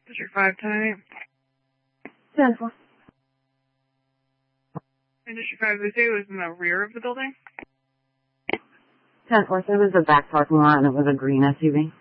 District 510. 10-4. In District 5, they say it was in the rear of the building? 10-4, so it was the back parking lot and it was a green SUV.